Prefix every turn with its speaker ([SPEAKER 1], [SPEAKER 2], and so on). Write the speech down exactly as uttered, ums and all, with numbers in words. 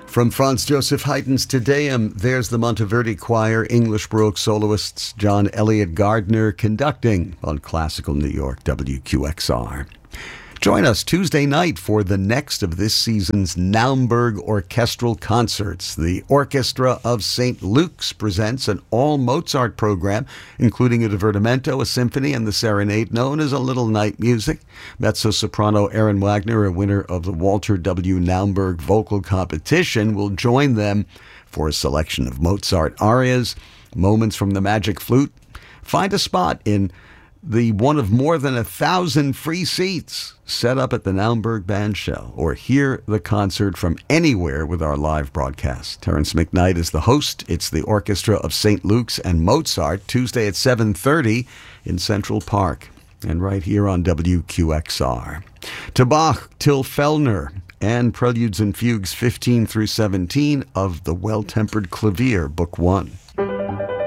[SPEAKER 1] From Franz Joseph Haydn's Te Deum, there's the Monteverdi Choir, English Baroque soloists John Elliott Gardner conducting on Classical New York W Q X R. Join us Tuesday night for the next of this season's Naumburg Orchestral Concerts. The Orchestra of Saint Luke's presents an all-Mozart program, including a divertimento, a symphony, and the serenade known as A Little Night Music. Mezzo-soprano Erin Wagner, a winner of the Walter W. Naumburg Vocal Competition, will join them for a selection of Mozart arias, moments from the Magic Flute. Find a spot in the one of more than a thousand free seats set up at the Naumburg Bandshell, or hear the concert from anywhere with our live broadcast. Terrence McKnight is the host. It's the Orchestra of Saint Luke's and Mozart, Tuesday at seven thirty in Central Park, and right here on W Q X R. To Bach, Till Fellner, and Preludes and Fugues fifteen through seventeen of The Well-Tempered Clavier, Book one.